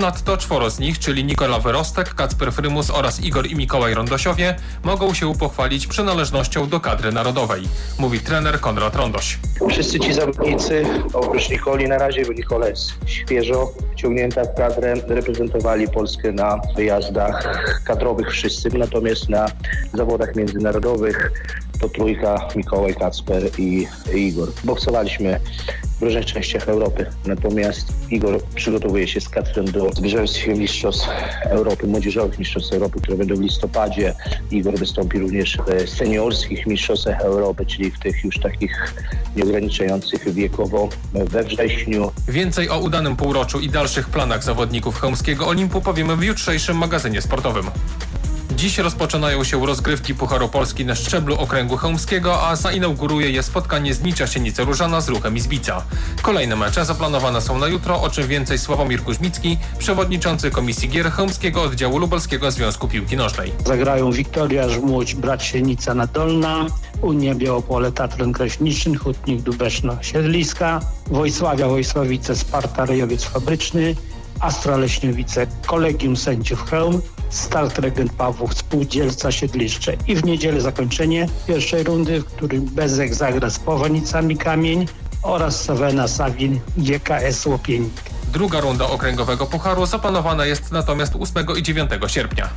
Ponadto 4 z nich, czyli Nikola Wyrostek, Kacper Frymus oraz Igor i Mikołaj Rondosiowie, mogą się pochwalić przynależnością do kadry narodowej, mówi trener Konrad Rondoś. Wszyscy ci zawodnicy, oprócz Nikoli na razie, bo Nikola jest świeżo wciągnięta w kadrę, reprezentowali Polskę na wyjazdach kadrowych wszyscy, natomiast na zawodach międzynarodowych to trójka, Mikołaj, Kacper i Igor. Boksowaliśmy w różnych częściach Europy, natomiast Igor przygotowuje się z Kacprem do zbliżających mistrzostw Europy, młodzieżowych mistrzostw Europy, które będą w listopadzie. Igor wystąpi również w seniorskich mistrzostwach Europy, czyli w tych już takich nieograniczających wiekowo we wrześniu. Więcej o udanym półroczu i dalszych planach zawodników chełmskiego Olimpu powiemy w jutrzejszym magazynie sportowym. Dziś rozpoczynają się rozgrywki Pucharu Polski na szczeblu okręgu chełmskiego, a zainauguruje je spotkanie z Nicza Sienice-Różana z Ruchem Izbica. Kolejne mecze zaplanowane są na jutro, o czym więcej Sławomir Kuźmicki, przewodniczący Komisji Gier Chełmskiego Oddziału Lubelskiego Związku Piłki Nożnej. Zagrają Wiktoria Żmudź, Brat Sienica Nadolna, Unia Białopole Tatran Kraśniczyn, Hutnik Dubeszno Siedliska, Wojsławia Wojsławice Sparta Rejowiec Fabryczny, Astra Leśniowice Kolegium Sędziów Chełm, Start Regent Pawłów Spółdzielca Siedliszcze i w niedzielę zakończenie pierwszej rundy, w którym Bezek zagra z Powanicami Kamień oraz Sawena Sawin GKS Łopiennik. Druga runda okręgowego pucharu zaplanowana jest natomiast 8 i 9 sierpnia.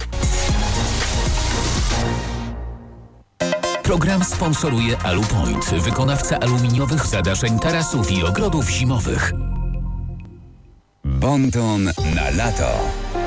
Program sponsoruje Alupoint, wykonawca aluminiowych zadaszeń tarasów i ogrodów zimowych. Bonton na lato.